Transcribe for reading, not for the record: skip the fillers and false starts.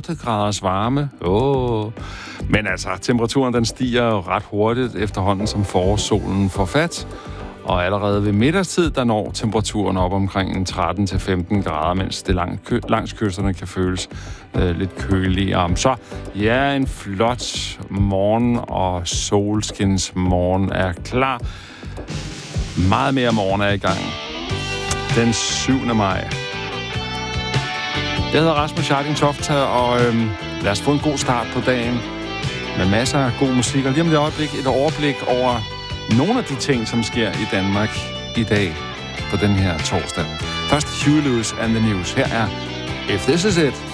8 graders varme. Men altså, temperaturen den stiger jo ret hurtigt efterhånden, som forårssolen får fat. Og allerede ved middagstid, der når temperaturen op omkring 13-15 grader, mens det langs kysterne kan føles lidt køligere. Så ja, en flot morgen og solskinsmorgen er klar. Meget mere morgen er i gang. Den 7. maj. Jeg hedder Rasmus Jarling Tofta, og lad os få en god start på dagen med masser af god musik. Og lige om et øjeblik et overblik over nogle af de ting, som sker i Danmark i dag på den her torsdag. Først Huey Lewis and the News. Her er If This Is It.